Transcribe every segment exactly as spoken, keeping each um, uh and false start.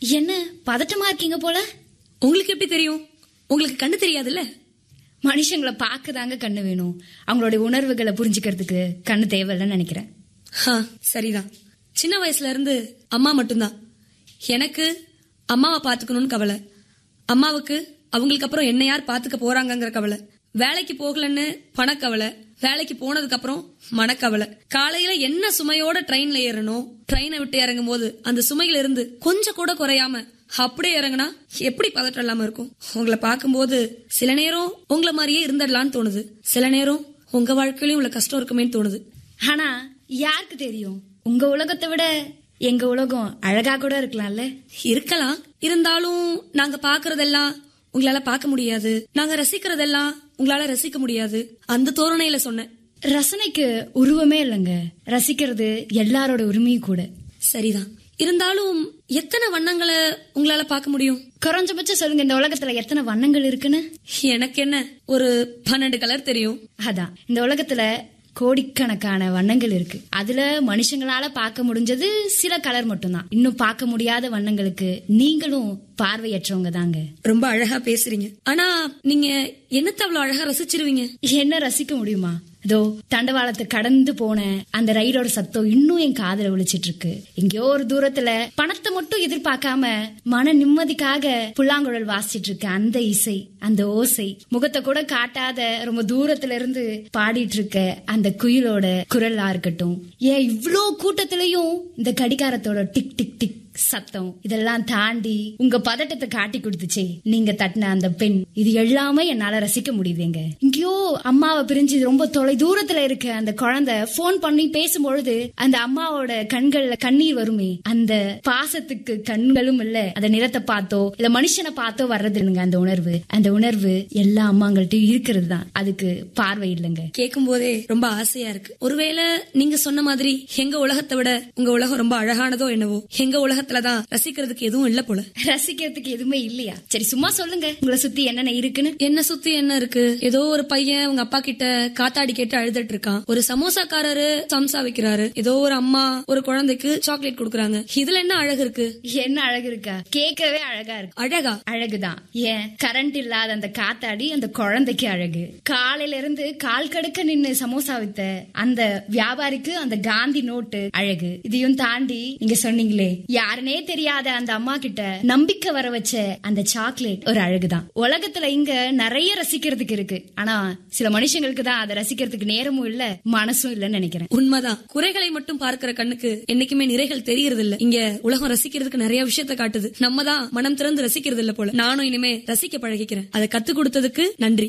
என்ன பதட்டமா இருக்கீங்க போல? உங்களுக்கு எப்படி தெரியும்? உங்களுக்கு கண்ணு தெரியாதுல்ல? மனுஷங்களை பார்க்கதாங்க கண்ணு வேணும். அவங்களுடைய உணர்வுகளை புரிஞ்சுக்கிறதுக்கு கண்ணு தேவையில்லைன்னு நினைக்கிறேன். சரிதான். சின்ன வயசுல இருந்து அம்மா மட்டும்தான். எனக்கு அம்மாவை பாத்துக்கணும்னு கவலை, அம்மாவுக்கு அவங்களுக்கு அப்புறம் என்ன யார் பாத்துக்க போறாங்கிற கவலை, வேலைக்கு போகலன்னு பணக்கவலை, வேலைக்கு போனதுக்கு அப்புறம் மனக்கவலை. காலையில என்ன சுமையோட ட்ரெயின்ல ஏறணும், ட்ரெயினை விட்டு இறங்கும் போது அந்த சுமையில இருந்து கொஞ்சம் கூட குறையாம அப்படியே இறங்கினா எப்படி பதட்டம் இல்லாம இருக்கும்? உங்களை பார்க்கும்போது சில நேரம் உங்களை மாதிரியே இருந்துடலான்னு தோணுது, சில நேரம் உங்க வாழ்க்கையிலும் உள்ள கஷ்டம் இருக்குமேன்னு தோணுது. ஆனா யாருக்கு தெரியும், உங்க உலகத்தை விட எங்க உலகம் அழகா கூட இருக்கலாம்ல. இருக்கலாம். இருந்தாலும் நாங்க பாக்குறதெல்லாம் உங்களால பார்க்க முடியாது, நாங்க ரசிக்கிறதெல்லாம் உங்களால ரசிக்க முடியாது. அந்த தோரணையில சொன்னேன். ரசனைக்கு உருவமே இல்லைங்க, ரசிக்கிறது எல்லாரோட உரிமையும் கூட. சரிதான். இருந்தாலும் எத்தனை வண்ணங்களை உங்களால பார்க்க முடியும்? குறைஞ்சபட்சம் சொல்லுங்க, இந்த உலகத்துல எத்தனை வண்ணங்கள் இருக்குன்னு. எனக்கு என்ன, ஒரு பன்னெண்டு கலர் தெரியும். அதான், இந்த உலகத்துல கோடிக்கணக்கான வண்ணங்கள் இருக்கு. அதுல மனுஷங்களால பார்க்க முடிஞ்சது சில கலர் மட்டும்தான். இன்னும் பார்க்க முடியாத வண்ணங்களுக்கு நீங்களும் பார்வையற்றவங்க தாங்க. ரொம்ப அழகா பேசுறீங்க. ஆனா நீங்க என்னத்த அவ்வளவு அழகா ரசிச்சிருவீங்க? என்ன ரசிக்க முடியுமா? இதோ தண்டவாளத்தை கடந்து போன அந்த ரயிலோட சத்தம் இன்னும் என் காதுல ஒலிச்சிட்டு இருக்கு. எங்கயோ ஒரு தூரத்துல பணத்தை மட்டும் எதிர்பார்க்காம மன நிம்மதிக்காக புல்லாங்குழல் வாசிச்சிட்டு இருக்கு அந்த இசை, அந்த ஓசை. முகத்தை கூட காட்டாத ரொம்ப தூரத்துல இருந்து பாடிட்டு இருக்க அந்த குயிலோட குரலா இருக்கட்டும். ஏன் இவ்ளோ கூட்டத்திலயும் இந்த கடிகாரத்தோட டிக் டிக் டிக் சத்தம், இதெல்லாம் தாண்டி உங்க பதட்டத்தை காட்டி கொடுத்துச்சே நீங்க தட்டின அந்த பெண், இது எல்லாமே என்னால ரசிக்க முடியுதுங்க. இங்கயோ அம்மாவை பிரிஞ்சு ரொம்ப தொலை தூரத்துல இருக்க அந்த குழந்தை போன் பண்ணி பேசும்பொழுது அந்த அம்மாவோட கண்கள்ல கண்ணீர் வருமே, அந்த பாசத்துக்கு கண்களும் இல்ல, அந்த நிறத்தை பார்த்தோ இல்ல மனுஷனை பார்த்தோ வர்றது இல்லைங்க அந்த உணர்வு. அந்த உணர்வு எல்லா அம்மாங்கள்ட்டையும் இருக்கிறது தான், அதுக்கு பார்வை இல்லைங்க. கேட்கும் போதே ரொம்ப ஆசையா இருக்கு. ஒருவேளை நீங்க சொன்ன மாதிரி எங்க உலகத்தை விட உங்க உலகம் ரொம்ப அழகானதோ என்னவோ. எங்க உலக தான் ரசிக்கிறதுக்கு எதுவும் இல்ல போல. ரசிக்கிறதுக்கு எதுவுமே இல்லையா? சரி சும்மா சொல்லுங்க, உங்களை சுத்தி என்னென்ன இருக்குன்னு. என்ன சுத்தி என்ன இருக்கு? ஏதோ ஒரு பையன் உங்க அப்பா கிட்ட காத்தாடி கேட்டு அழுதுட்டு இருக்கான். ஒரு சமோசாக்காரரு சம்சா வைக்கிறாரு. ஏதோ ஒரு அம்மா ஒரு குழந்தைக்கு சாக்லேட் கொடுக்கறாங்க. இதுல என்ன அழகு இருக்கு? என்ன அழகு இருக்கா? கேட்கவே அழகா இருக்கு. அழகா? அழகுதான். ஏன் கரண்ட் இல்லாத அந்த காத்தாடி அந்த குழந்தைக்கு அழகு. காலையில இருந்து கால் கடுக்க நின்னு சமோசா வித்த அந்த வியாபாரிக்கு அந்த காந்தி நோட்டு அழகு. இதையும் தாண்டி நீங்க சொன்னீங்களே யாருனே தெரியாத அந்த அம்மா கிட்ட நம்பிக்கை வர வச்ச அந்த சாக்லேட் ஒரு அழகுதான். உலகத்துல இங்க நிறைய ரசிக்கிறதுக்கு இருக்கு. ஆனா சில மனுஷங்களுக்கு தான் அதை ரசிக்கிறதுக்கு நேரமும் இல்ல, மனசும் இல்லன்னு நினைக்கிறேன். உண்மைதான். குறைகளை மட்டும் பார்க்கிற கண்ணுக்கு என்னைக்குமே நிறைகள் தெரியறது இல்ல. இங்க உலகம் ரசிக்கிறதுக்கு நிறைய விஷயத்த காட்டுது. நம்ம தான் மனம் திறந்து ரசிக்கிறது இல்ல போல. நானும் இனிமே ரசிக்க பழகிக்கிறேன். அதை கத்து கொடுத்ததுக்கு நன்றி.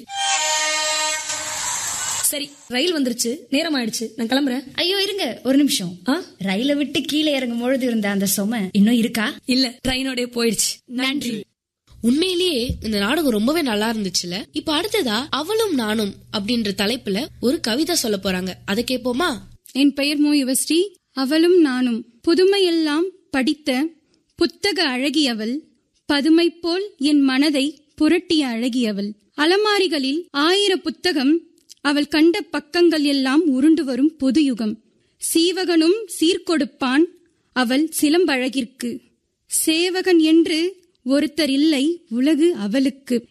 சரி, ரயில் வந்துருச்சு, நேரம் ஆயிடுச்சு, நான் கிளம்புறேன். ஐயோ இருங்க ஒரு நிமிஷம். ரயில விட்டு கீழே இறங்கும் பொழுது இருந்த அந்த சுமை இன்னும் இருக்கா? இல்ல, ட்ரெயினோட போயிடுச்சு. நன்றி. உண்மையிலேயே இந்த நாடகம் ரொம்பவே நல்லா இருந்துச்சுல. இப்ப அடுத்ததா அவளும் நானும் அப்படின்ற தலைப்புல ஒரு கவிதை சொல்ல போறாங்க, அதை கேட்போமா? என் பெயர் மு யுவஸ்ரீ. அவளும் நானும். புதுமையெல்லாம் படித்த புத்தக அழகியவள், பதுமை போல் என் மனதை புரட்டிய அழகியவள். அலமாரிகளில் ஆயிர புத்தகம், அவள் கண்ட பக்கங்கள் எல்லாம் உருண்டு வரும் புது யுகம். சீவகனும் சீர்கொடுப்பான் அவள் சிலம்பழகிற்கு. சேவகன் என்று ஒருத்தர் இல்லை உலகு அவளுக்கு.